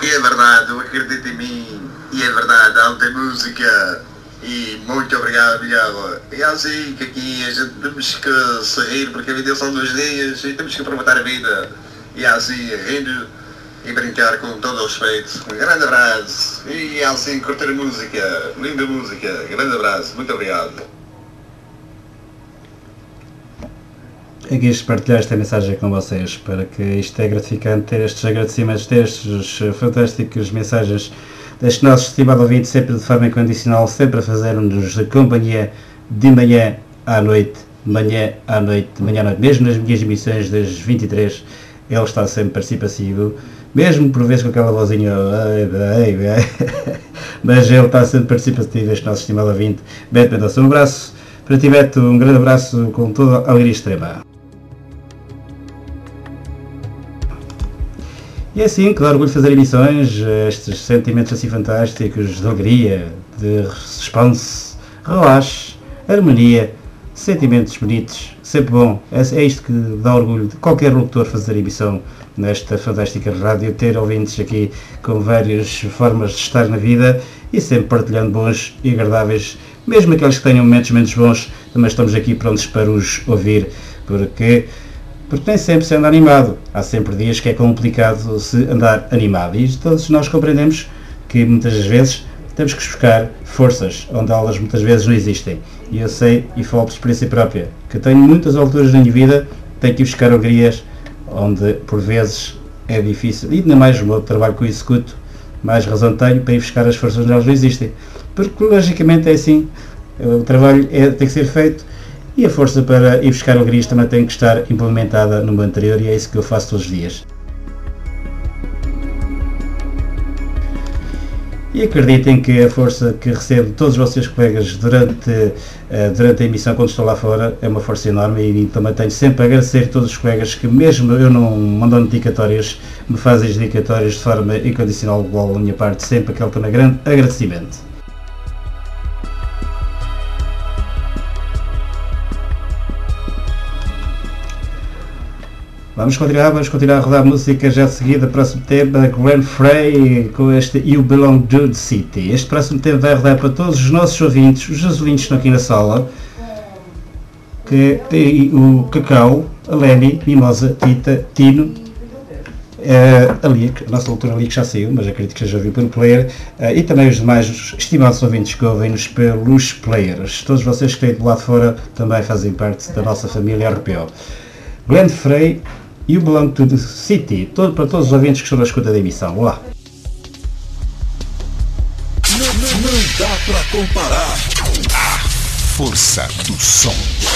E é verdade, eu acredito em mim. E é verdade, alta música. E muito obrigado, Miguel. E é assim que aqui a gente temos que sorrir porque a vida são 2 dias e temos que aproveitar a vida. E é assim, rindo e brincar com todo o respeito. Um grande abraço. E é assim, curtir a música. Linda música. Grande abraço. Muito obrigado. Eu quis partilhar esta mensagem com vocês para que isto é gratificante ter estes agradecimentos, ter estes fantásticas mensagens deste nosso estimado ouvinte, sempre de forma incondicional, sempre a fazer-nos de companhia de manhã à noite, manhã à noite, mesmo nas minhas emissões das 23, ele está sempre participativo, mesmo por vezes com aquela vozinha, mas ele está sempre participativo, este nosso estimado ouvinte, Beto Mendonça. Um abraço para ti, Beto, um grande abraço com toda a alegria extrema. E é assim, que dá orgulho fazer emissões, estes sentimentos assim fantásticos de alegria, de response, relaxe, harmonia, sentimentos bonitos, sempre bom. É isto que dá orgulho de qualquer locutor fazer emissão nesta fantástica rádio, ter ouvintes aqui com várias formas de estar na vida e sempre partilhando bons e agradáveis, mesmo aqueles que tenham momentos menos bons, também estamos aqui prontos para os ouvir, porque nem sempre se anda animado, há sempre dias que é complicado se andar animado e todos nós compreendemos que muitas vezes temos que buscar forças onde elas muitas vezes não existem. E eu sei, e falo por experiência própria, que tenho muitas alturas da minha vida, tenho que ir buscar alegrias onde por vezes é difícil, e ainda mais o meu trabalho que eu executo, mais razão tenho para ir buscar as forças onde elas não existem. Porque logicamente é assim, o trabalho tem que ser feito, e a força para ir buscar alegrias também tem que estar implementada no meu anterior e é isso que eu faço todos os dias. E acreditem que a força que recebo de todos os vocês colegas durante a emissão quando estou lá fora é uma força enorme e também tenho sempre a agradecer a todos os colegas que mesmo eu não mandando dedicatórias, me fazem as dedicatórias de forma incondicional, igual da minha parte, sempre aquele também grande agradecimento. Vamos continuar a rodar música já de seguida. Próximo tema, Glenn Frey com este You Belong to the City. Este próximo tema vai rodar para todos os nossos ouvintes, os azulinhos que estão aqui na sala, que tem o Cacau, a Leni, Mimosa, Tita, Tino, a Lick, a nossa doutora Lick já saiu, mas acredito que já ouviu pelo player, e também os demais estimados ouvintes que ouvem-nos pelos players. Todos vocês que estão do lado de fora também fazem parte da nossa família RPO. Glenn Frey, You Belong to the City, para todos os ouvintes que estão na escuta da emissão. Olá! Não dá pra comparar a força do som.